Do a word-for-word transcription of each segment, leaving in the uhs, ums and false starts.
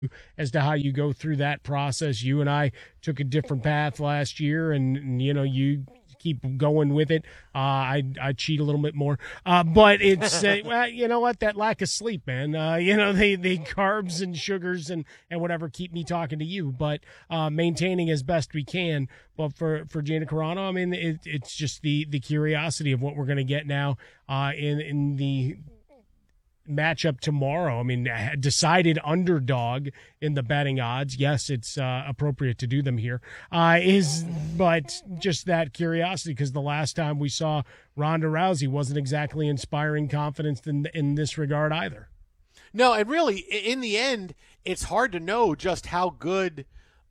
as to how you go through that process. You and I took a different path last year, and, and you know, you keep going with it. Uh, I I cheat a little bit more, uh, but it's uh, well, you know what, that lack of sleep, man. Uh, you know, the the carbs and sugars and, and whatever keep me talking to you, but uh, maintaining as best we can. But for for Gina Carano, I mean, it, it's just the the curiosity of what we're going to get now uh, in in the matchup tomorrow. I mean, decided underdog in the betting odds. Yes, it's uh, appropriate to do them here. Uh, is but just that curiosity, because the last time we saw Ronda Rousey wasn't exactly inspiring confidence in in this regard either. No, and really, in the end, it's hard to know just how good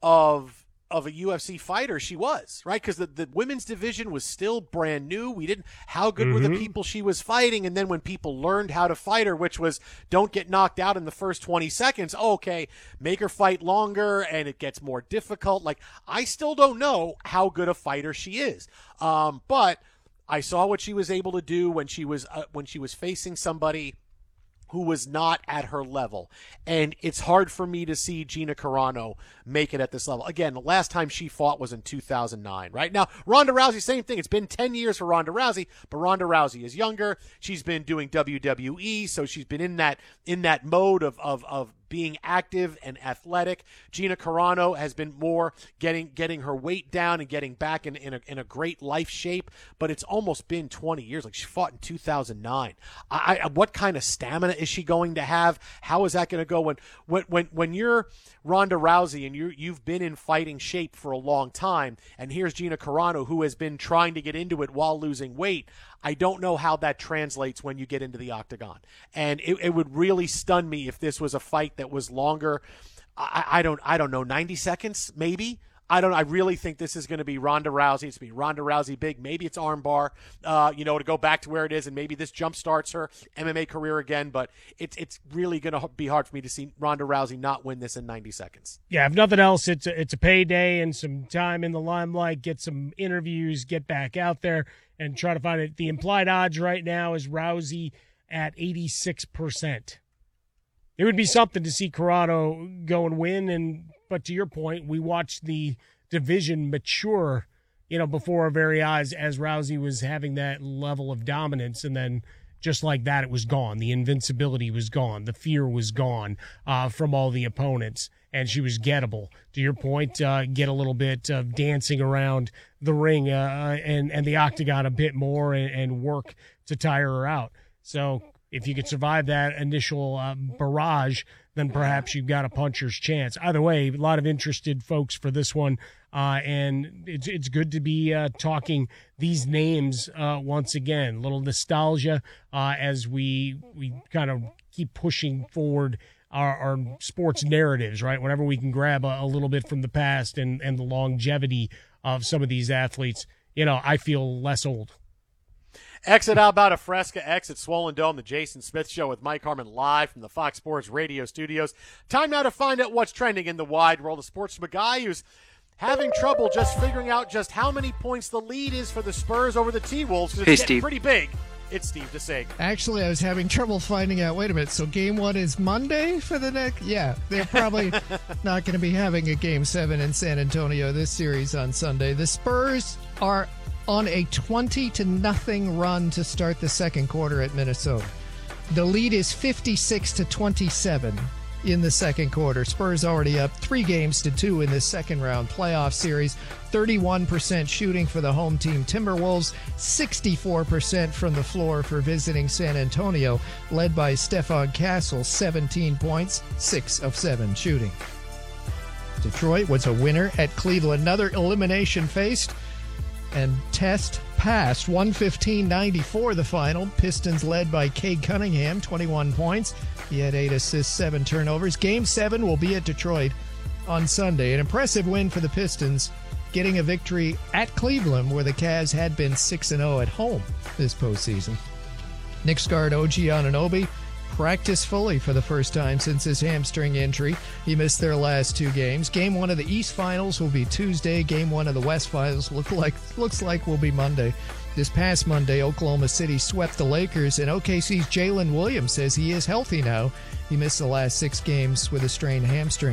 of of a U F C fighter she was, right? Because the, the women's division was still brand new. We didn't, how good mm-hmm. were the people she was fighting? And then when people learned how to fight her, which was don't get knocked out in the first twenty seconds, oh, okay, make her fight longer and it gets more difficult. Like, I still don't know how good a fighter she is. Um, but I saw what she was able to do when she was, uh, when she was facing somebody who was not at her level. And it's hard for me to see Gina Carano make it at this level. Again, the last time she fought was in two thousand nine, right? Now, Ronda Rousey, same thing. It's been ten years for Ronda Rousey, but Ronda Rousey is younger. She's been doing W W E, so she's been in that in that mode of of of being active and athletic. Gina Carano has been more getting getting her weight down and getting back in, in, a, in a great life shape, but it's almost been twenty years. Like, she fought in two thousand nine. I, I, what kind of stamina is she going to have? How is that going to go when, when, when, when you're Ronda Rousey and you you've been in fighting shape for a long time, and here's Gina Carano, who has been trying to get into it while losing weight? I don't know how that translates when you get into the octagon. And it, it would really stun me if this was a fight that was longer. I, I don't I don't know, ninety seconds, maybe? I don't I really think this is going to be Ronda Rousey. It's going to be Ronda Rousey big. Maybe it's armbar, uh, you know, to go back to where it is, and maybe this jump starts her M M A career again. But it's it's really going to be hard for me to see Ronda Rousey not win this in ninety seconds. Yeah, if nothing else, it's a, it's a payday and some time in the limelight. Get some interviews, get back out there, and try to find it. The implied odds right now is Rousey at eighty-six percent. It would be something to see Carano go and win, and but to your point, we watched the division mature, you know, before our very eyes as Rousey was having that level of dominance, and then just like that, it was gone. The invincibility was gone. The fear was gone uh, from all the opponents, and she was gettable. To your point, uh, get a little bit of dancing around the ring uh, and, and the octagon a bit more, and, and work to tire her out. So if you could survive that initial uh, barrage, then perhaps you've got a puncher's chance. Either way, a lot of interested folks for this one, uh, and it's it's good to be uh, talking these names uh, once again. A little nostalgia uh, as we we kind of keep pushing forward our, our sports narratives, right? Whenever we can grab a, a little bit from the past and, and the longevity of some of these athletes, you know, I feel less old. Exit out about a Fresca, exit Swollen Dome, the Jason Smith Show with Mike Harmon live from the Fox Sports Radio studios. Time now to find out what's trending in the wide world of sports from a guy who's having trouble just figuring out just how many points the lead is for the Spurs over the T-Wolves. It's hey, getting Steve. pretty big. It's Steve DeSager. Actually, I was having trouble finding out. Wait a minute. So game one is Monday for the next? Yeah, they're probably not going to be having a game seven in San Antonio this series on Sunday. The Spurs are on a twenty to nothing run to start the second quarter at Minnesota. The lead is fifty-six to twenty-seven in the second quarter. Spurs already up three games to two in this second round playoff series. thirty-one percent shooting for the home team Timberwolves, sixty-four percent from the floor for visiting San Antonio, led by Stephon Castle, seventeen points, six of seven shooting. Detroit was a winner at Cleveland. Another elimination faced and test passed. one fifteen ninety-four the final. Pistons led by Cade Cunningham, twenty-one points. He had eight assists, seven turnovers. Game seven will be at Detroit on Sunday. An impressive win for the Pistons, getting a victory at Cleveland, where the Cavs had been six and oh at home this postseason. Knicks guard O G Anunoby practiced fully for the first time since his hamstring injury. He missed their last two games. Game one of the East Finals will be Tuesday. Game one of the West Finals look like looks like will be Monday. This past Monday, Oklahoma City swept the Lakers, and O K C's Jalen Williams says he is healthy now. He missed the last six games with a strained hamstring.